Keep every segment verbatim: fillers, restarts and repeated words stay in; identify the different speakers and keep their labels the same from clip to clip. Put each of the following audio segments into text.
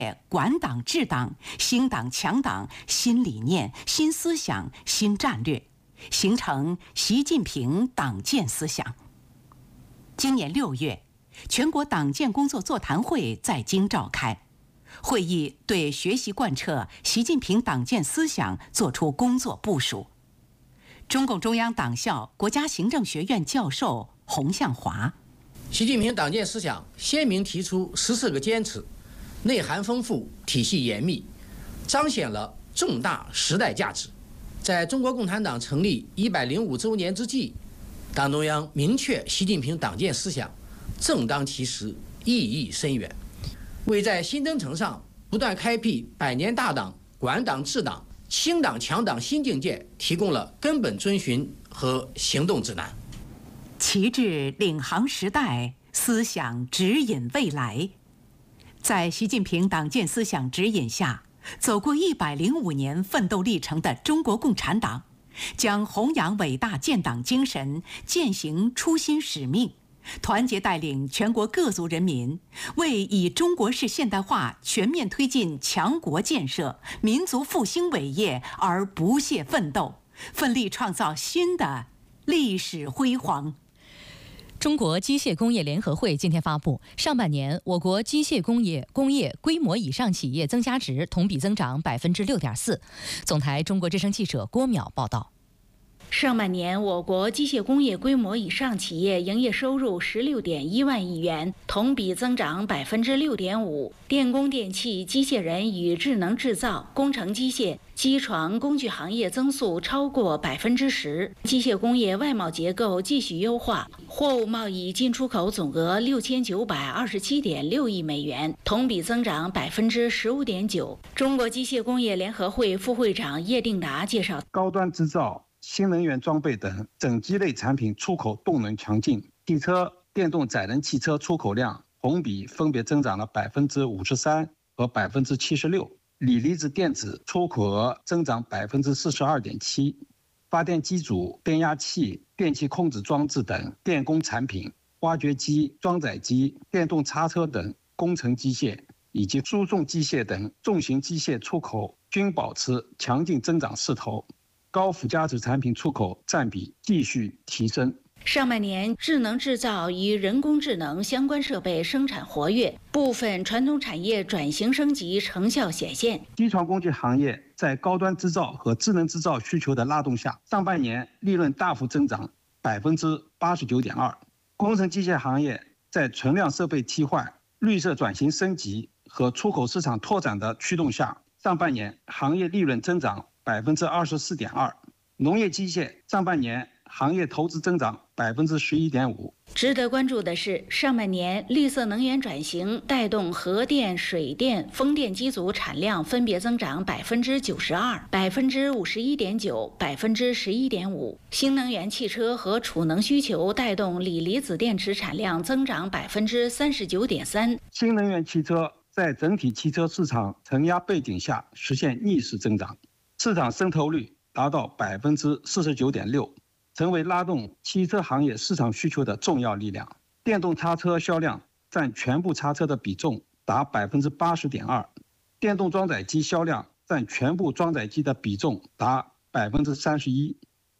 Speaker 1: 管党治党、兴党强党新理念、新思想、新战略，形成习近平党建思想。今年六月，全国党建工作座谈会在京召开，会议对学习贯彻习近平党建思想作出工作部署。中共中央党校国家行政学院教授洪向华：
Speaker 2: 习近平党建思想鲜明提出十四个坚持，内涵丰富，体系严密，彰显了重大时代价值。在中国共产党成立一百零五周年之际，党中央明确习近平党建思想正当其时，意义深远，为在新征程上不断开辟百年大党、管党治党、兴党强党新境界提供了根本遵循和行动指南。
Speaker 1: 旗帜领航时代，思想指引未来。在习近平党建思想指引下，走过一百零五年奋斗历程的中国共产党，将弘扬伟大建党精神，践行初心使命，团结带领全国各族人民，为以中国式现代化全面推进强国建设、民族复兴伟业而不懈奋斗，奋力创造新的历史辉煌。
Speaker 3: 中国机械工业联合会今天发布，上半年我国机械工业工业规模以上企业增加值同比增长百分之六点四。总台中国之声记者郭淼报道。
Speaker 4: 上半年，我国机械工业规模以上企业营业收入十六点一万亿元，同比增长百分之六点五。电工电气、机械人与智能制造、工程机械、机床工具行业增速超过百分之十。机械工业外贸结构继续优化，货物贸易进出口总额六千九百二十七点六亿美元，同比增长百分之十五点九。中国机械工业联合会副会长叶定达介绍，
Speaker 5: 高端制造、新能源装备等整机类产品出口动能强劲，汽车、电动载人汽车出口量同比分别增长了百分之五十三和百分之七十六，锂离子电子出口额增长百分之四十二点七，发电机组、变压器、电气控制装置等电工产品、挖掘机、装载机、电动叉车等工程机械以及输送机械等重型机械出口均保持强劲增长势头。高附加值产品出口占比继续提升。
Speaker 4: 上半年，智能制造与人工智能相关设备生产活跃，部分传统产业转型升级成效显现。
Speaker 5: 机床工具行业在高端制造和智能制造需求的拉动下，上半年利润大幅增长百分之八十九点二。工程机械行业在存量设备替换、绿色转型升级和出口市场拓展的驱动下，上半年行业利润增长百分之二十四点二，农业机械上半年行业投资增长百分之十一点五。
Speaker 4: 值得关注的是，上半年绿色能源转型带动核电、水电、风电机组产量分别增长百分之九十二、百分之五十一点九、百分之十一点五。新能源汽车和储能需求带动锂离子电池产量增长百分之三十九点三。
Speaker 5: 新能源汽车在整体汽车市场承压背景下实现逆势增长。市场渗透率达到百分之四十九点六，成为拉动汽车行业市场需求的重要力量。电动叉车销量占全部叉车的比重达百分之八十点二，电动装载机销量占全部装载机的比重达百分之三十一。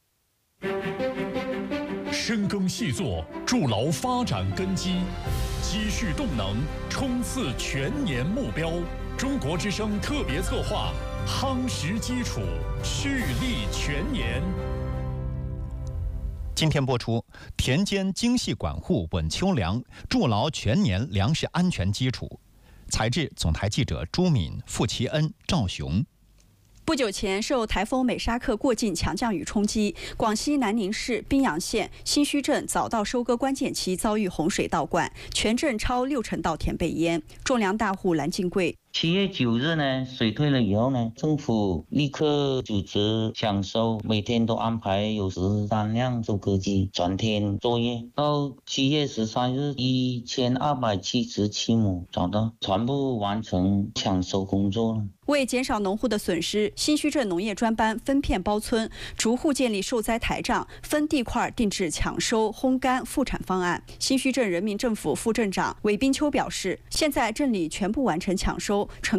Speaker 6: 深耕细作，筑牢发展根基，积蓄动能，冲刺全年目标。中国之声特别策划。夯实基础，蓄力全年。
Speaker 7: 今天播出：田间精细管护稳秋粮，筑牢全年粮食安全基础。采制总台记者朱敏、付其恩、赵雄。
Speaker 8: 不久前，受台风美沙克过境强降雨冲击，广西南宁市宾阳县新圩镇早稻收割关键期遭遇洪水倒灌，全镇超六成稻田被淹。种粮大户蓝进贵。
Speaker 9: 七月九日呢，水退了以后呢，政府立刻组织抢收，每天都安排有十三辆收割机全天作业。到七月十三日，一千二百七十七亩找到，全部完成抢收工作了。
Speaker 8: 为减少农户的损失，新圩镇农业专班分片包村，逐户建立受灾台账，分地块定制抢收、烘干、复产方案。新圩镇人民政府副镇长韦斌秋表示，现在镇里全部完成抢收。成